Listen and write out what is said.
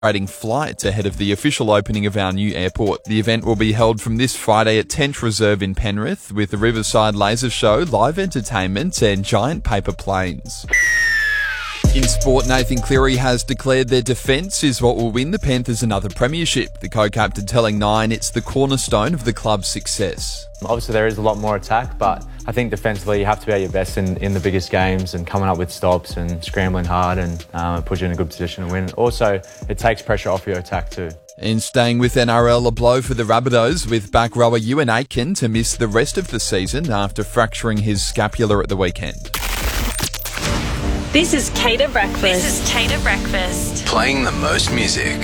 flight ahead of the official opening of our new airport. The event will be held from this Friday at Tench Reserve in Penrith with the Riverside Laser Show, live entertainment and giant paper planes. In sport, Nathan Cleary has declared their defence is what will win the Panthers another premiership. The co-captain telling Nine it's the cornerstone of the club's success. Obviously there is a lot more attack, but I think defensively you have to be at your best in the biggest games and coming up with stops and scrambling hard and put you in a good position to win. Also, it takes pressure off your attack too. And staying with NRL, a blow for the Rabbitohs with back rower Ewan Aitken to miss the rest of the season after fracturing his scapula at the weekend. This is Cater Breakfast. Playing the most music.